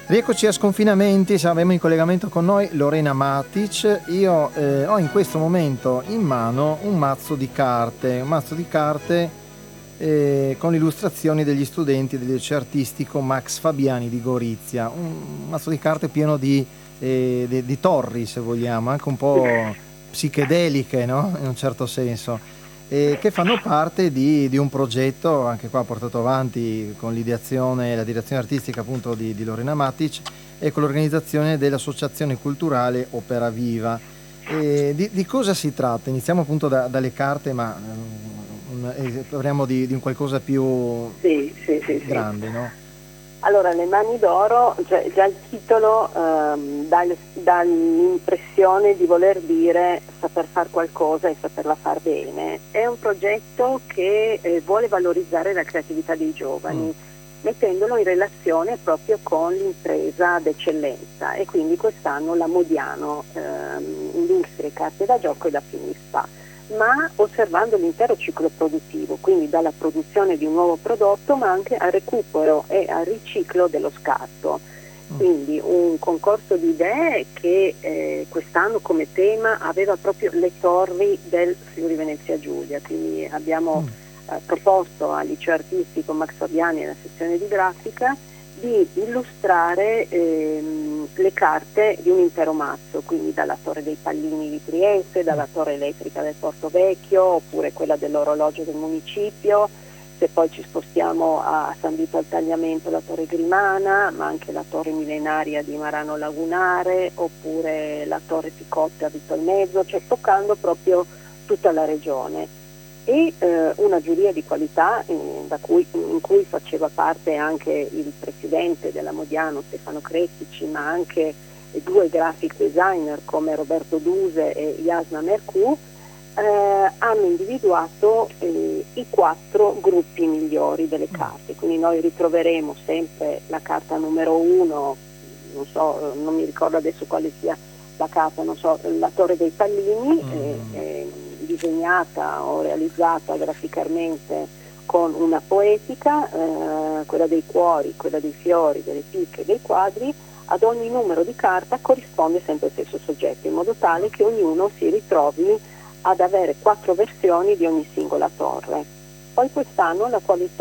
Rieccoci a Sconfinamenti, saremo in collegamento con noi Lorena Matic. Io ho in questo momento in mano un mazzo di carte, con illustrazioni degli studenti del liceo artistico Max Fabiani di Gorizia, un mazzo di carte pieno di torri, se vogliamo, anche un po' psichedeliche, no? In un certo senso. Che fanno parte di un progetto anche qua portato avanti con l'ideazione e la direzione artistica appunto di Lorena Matic e con l'organizzazione dell'associazione culturale Opera Viva. Di cosa si tratta? Iniziamo appunto dalle carte, ma parliamo di un qualcosa più sì. grande, no? Allora, Le Mani d'Oro, cioè, già il titolo dà l'impressione di voler dire saper fare qualcosa e saperla far bene. È un progetto che vuole valorizzare la creatività dei giovani, mettendolo in relazione proprio con l'impresa d'eccellenza, e quindi quest'anno la Modiano, Industrie, Carte da Gioco e da Finispa, ma osservando l'intero ciclo produttivo, quindi dalla produzione di un nuovo prodotto ma anche al recupero e al riciclo dello scarto. Quindi un concorso di idee che quest'anno come tema aveva proprio le torri del Friuli Venezia Giulia, quindi abbiamo proposto al liceo artistico Max Fabiani e alla sezione di grafica di illustrare le carte di un intero mazzo, quindi dalla Torre dei Pallini di Trieste, dalla Torre Elettrica del Porto Vecchio, oppure quella dell'orologio del municipio. Se poi ci spostiamo a San Vito al Tagliamento, la Torre Grimana, ma anche la Torre Millenaria di Marano Lagunare, oppure la Torre Picotte a Vitolmezzo, cioè toccando proprio tutta la regione. E una giuria di qualità in cui faceva parte anche il presidente della Modiano Stefano Cretici, ma anche due graphic designer come Roberto Duse e Yasna Mercou, hanno individuato i 4 gruppi migliori delle carte. Quindi noi ritroveremo sempre la carta numero 1, non mi ricordo adesso quale sia la carta, la Torre dei Pallini, disegnata o realizzata graficamente con una poetica, quella dei cuori, quella dei fiori, delle picche, dei quadri. Ad ogni numero di carta corrisponde sempre il stesso soggetto, in modo tale che ognuno si ritrovi ad avere 4 versioni di ogni singola torre. Poi quest'anno la qualità